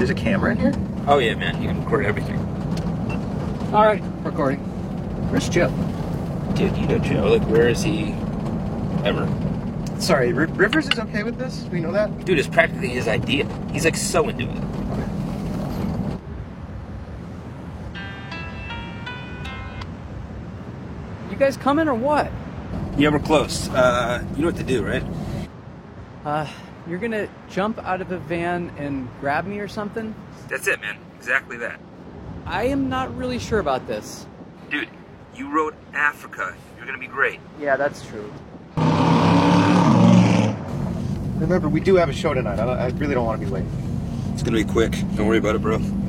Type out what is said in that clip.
There's a camera in here? Oh yeah, man, you can record everything. All right, recording. Where's Joe? Dude, you know Joe, like where is he ever? Sorry, Rivers is okay with this? We know that? Dude, it's practically his idea. He's like so into it. You guys coming or what? Yeah, we're close. You know what to do, right? You're gonna jump out of a van and grab me or something? That's it, man. Exactly that. I am not really sure about this. Dude, you wrote Africa. You're gonna be great. Yeah, that's true. Remember, we do have a show tonight. I really don't want to be late. It's gonna be quick. Don't worry about it, bro.